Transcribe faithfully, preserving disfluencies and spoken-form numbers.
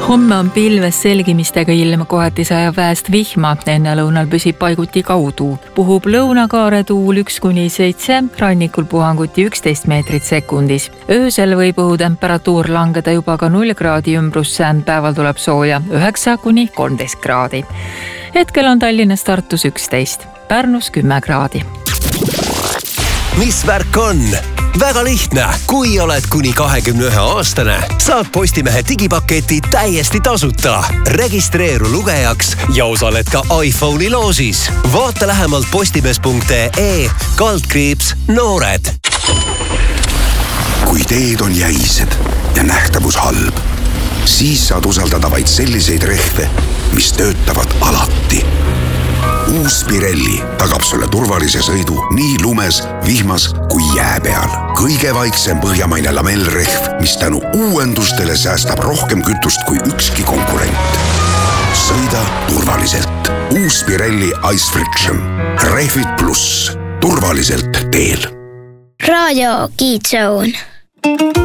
Homme on pilves selgimistega ilm, kohati sajab väest vihma, enne lõunal püsib paiguti kaudu. Puhub lõunakaare tuul üks kuni seitse, rannikul puhanguti üksteist meetrit sekundis. Öösel võib õhutemperatuur langeda juba ka null kraadi ümbrusse, päeval tuleb sooja üheksa kuni kolmteist kraadi. Hetkel on Tallinnas Tartus üksteist, Pärnus kümme kraadi. Mis värk on? Väga lihtne, kui oled kuni kahekümne ühe aastane, saad Postimehe digipaketi täiesti tasuta. Registreeru lugejaks ja osaled ka iPhone'i loosis. Vaata lähemalt postimees punkt ee kaldkriips noored. Kui teed on jäised ja nähtavus halb, siis saad usaldada vaid selliseid rehve, mis töötavad alati. Uus Pirelli tagab sulle turvalise sõidu nii lumes, vihmas kui jää peal. Kõige vaiksem põhjamaine lamellrehv, mis tänu uuendustele säästab rohkem kütust kui ükski konkurent. Sõida turvaliselt. Uus Pirelli Ice Friction. Rehvid pluss. Turvaliselt teel. Raadio Kids Zone.